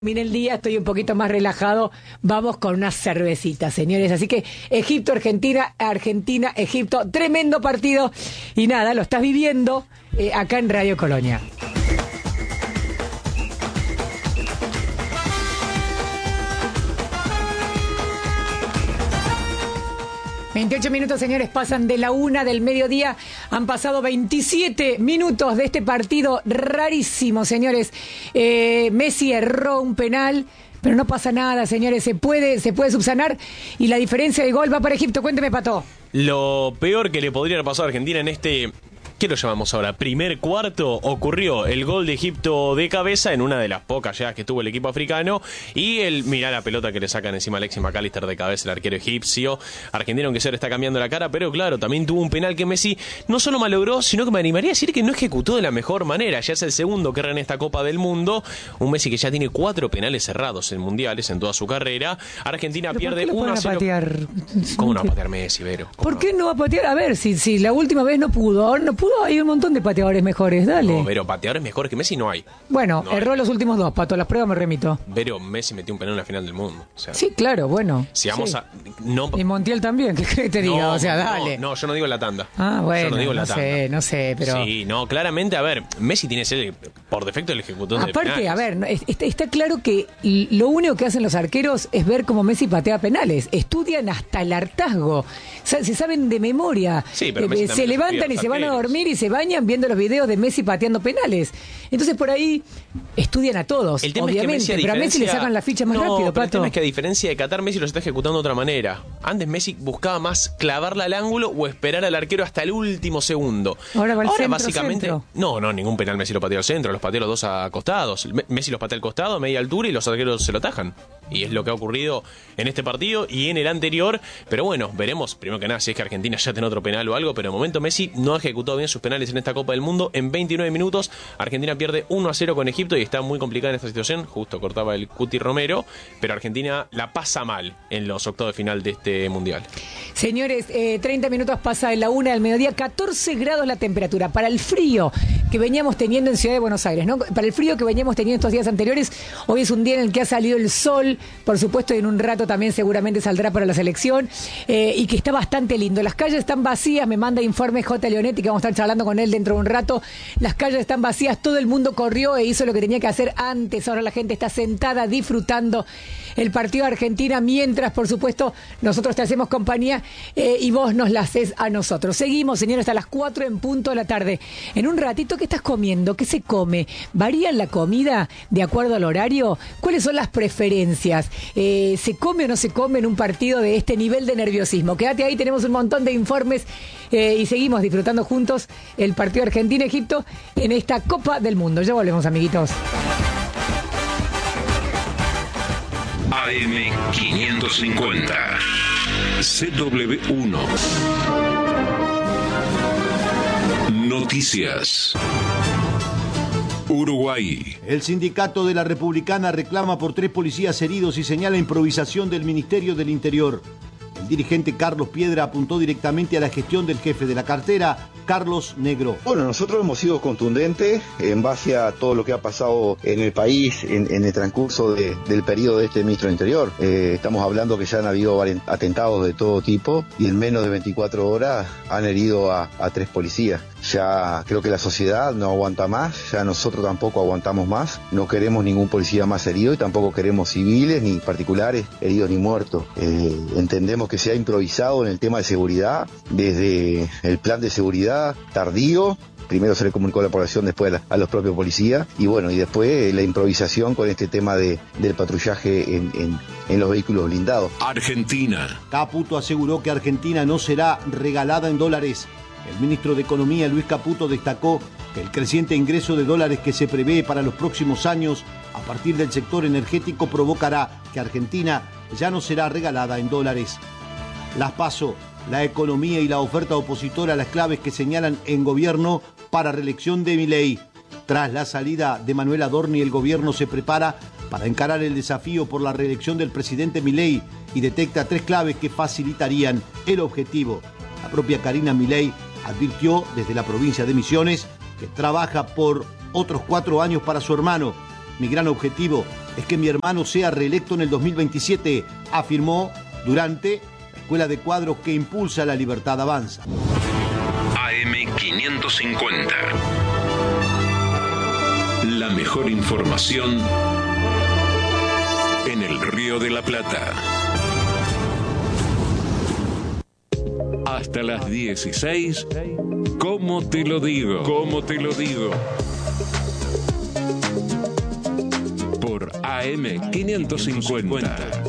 Terminé el día, estoy un poquito más relajado. Vamos con unas cervecitas, señores. Así que Egipto, Argentina, Argentina, Egipto, tremendo partido. Y nada, lo estás viviendo acá en Radio Colonia. ...28 minutos, señores, pasan de la 1 del mediodía... ...han pasado 27 minutos de este partido rarísimo, señores... Messi erró un penal... ...pero no pasa nada, señores... se puede subsanar... ...y la diferencia de gol va para Egipto. Cuénteme, Pato. Lo peor que le podría haber pasado a Argentina en este... ¿qué lo llamamos ahora? Primer cuarto, ocurrió el gol de Egipto de cabeza en una de las pocas llegadas que tuvo el equipo africano y mirá la pelota que le sacan encima a Alexis McAllister de cabeza, el arquero egipcio. Argentina, aunque sea, le está cambiando la cara, pero claro, también tuvo un penal que Messi no solo malogró, sino que me animaría a decir que no ejecutó de la mejor manera. Ya es el segundo que erra en esta Copa del Mundo, un Messi que ya tiene 4 penales cerrados en mundiales en toda su carrera. Argentina pierde 1-0. ¿Cómo no va a patear Messi, Vero? ¿Por qué no va a patear? A ver, si la última vez no pudo, ahora no pudo. Hay un montón de pateadores mejores, dale. No, pero pateadores mejores que Messi no hay. Bueno, no erró hay. los últimos 2, Pato, las pruebas me remito. Pero Messi metió un penal en la final del mundo. O sea, sí, claro, bueno. Si vamos sí. No, y Montiel también, ¿qué crees que te diga? O sea, dale. No, yo no digo la tanda. Ah, bueno, yo no digo la tanda. No sé, pero... Sí, no, claramente, a ver, Messi tiene que ser, por defecto, el ejecutor de penales. Aparte, a ver, está claro que lo único que hacen los arqueros es ver cómo Messi patea penales. Estudian hasta el hartazgo. Se saben de memoria. Sí, pero Messi se levantan y se van a dormir y se bañan viendo los videos de Messi pateando penales. Entonces, por ahí estudian a todos, el tema obviamente, es que Messi, pero a Messi le sacan la ficha más rápido, pero Pato. el tema es que a diferencia de Qatar, Messi lo está ejecutando de otra manera. Antes Messi buscaba más clavarla al ángulo o esperar al arquero hasta el último segundo. Ahora va al centro, básicamente, centro. No, ningún penal Messi lo pateó al centro, los pateó los dos acostados. Messi los patea al costado, a media altura, y los arqueros se lo atajan. Y es lo que ha ocurrido en este partido y en el anterior. Pero bueno, veremos, primero que nada, si es que Argentina ya tiene otro penal o algo. Pero de momento Messi no ha ejecutado bien sus penales en esta Copa del Mundo. En 29 minutos, Argentina pierde 1-0 con Egipto y está muy complicada en esta situación. Justo cortaba el Cuti Romero. Pero Argentina la pasa mal en los octavos de final de este Mundial. Señores, 30 minutos pasa de la 1 del mediodía, 14 grados la temperatura. Para el frío que veníamos teniendo en Ciudad de Buenos Aires, ¿no? Para el frío que veníamos teniendo estos días anteriores, hoy es un día en el que ha salido el sol, por supuesto, y en un rato también seguramente saldrá para la selección, y que está bastante lindo. Las calles están vacías, me manda informe J. Leonetti, que vamos a estar charlando con él dentro de un rato. Las calles están vacías, todo el mundo corrió e hizo lo que tenía que hacer antes. Ahora la gente está sentada disfrutando el partido de Argentina, mientras, por supuesto, nosotros te hacemos compañía y vos nos la haces a nosotros. Seguimos, señores, hasta las 4 en punto de la tarde. En un ratito, ¿qué estás comiendo? ¿Qué se come? ¿Varía la comida de acuerdo al horario? ¿Cuáles son las preferencias? ¿Se come o no se come en un partido de este nivel de nerviosismo? Quédate ahí, tenemos un montón de informes y seguimos disfrutando juntos el partido Argentina-Egipto en esta Copa del Mundo. Ya volvemos, amiguitos. AM550 CW1 Noticias. Uruguay. El sindicato de la Republicana reclama por 3 policías heridos y señala improvisación del Ministerio del Interior. El dirigente Carlos Piedra apuntó directamente a la gestión del jefe de la cartera, Carlos Negro. Bueno, nosotros hemos sido contundentes en base a todo lo que ha pasado en el país en el transcurso del periodo de este ministro del Interior. Estamos hablando que ya han habido atentados de todo tipo y en menos de 24 horas han herido a 3 policías. Ya creo que la sociedad no aguanta más, ya nosotros tampoco aguantamos más, no queremos ningún policía más herido y tampoco queremos civiles ni particulares heridos ni muertos. Entendemos que se ha improvisado en el tema de seguridad, desde el plan de seguridad tardío. Primero se le comunicó a la población, después a los propios policías y bueno, y después la improvisación con este tema del patrullaje en los vehículos blindados. Argentina. Caputo aseguró que Argentina no será regalada en dólares. El ministro de Economía, Luis Caputo, destacó que el creciente ingreso de dólares que se prevé para los próximos años a partir del sector energético provocará que Argentina ya no será regalada en dólares. Las PASO, la economía y la oferta opositora, las claves que señalan en gobierno para reelección de Milei. Tras la salida de Manuel Adorni, el gobierno se prepara para encarar el desafío por la reelección del presidente Milei y detecta 3 claves que facilitarían el objetivo. La propia Karina Milei advirtió desde la provincia de Misiones que trabaja por otros 4 años para su hermano. Mi gran objetivo es que mi hermano sea reelecto en el 2027, afirmó durante la Escuela de Cuadros que impulsa La Libertad Avanza. AM550. La mejor información en el Río de la Plata. Hasta las 16. ¿Cómo te lo digo? ¿Cómo te lo digo? Por AM550.